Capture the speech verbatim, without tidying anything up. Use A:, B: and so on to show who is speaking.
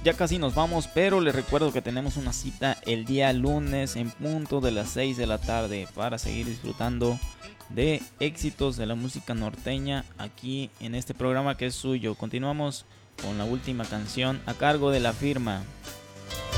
A: ya casi nos vamos, pero les recuerdo que tenemos una cita el día lunes en punto de las seis de la tarde para seguir disfrutando de éxitos de la música norteña aquí en este programa que es suyo. Continuamos con la última canción a cargo de La Firma.